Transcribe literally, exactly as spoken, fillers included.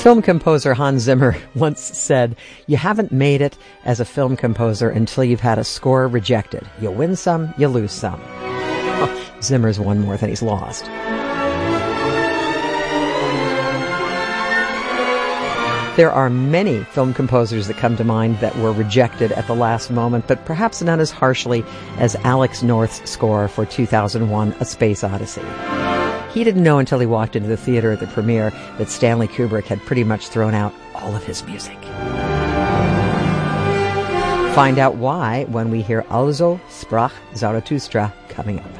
Film composer Hans Zimmer once said, "You haven't made it as a film composer until you've had a score rejected. You win some, you lose some." Zimmer's won more than he's lost. There are many film composers that come to mind that were rejected at the last moment, but perhaps not as harshly as Alex North's score for two thousand one, A Space Odyssey. He didn't know until he walked into the theater at the premiere that Stanley Kubrick had pretty much thrown out all of his music. Find out why when we hear Also sprach Zarathustra coming up.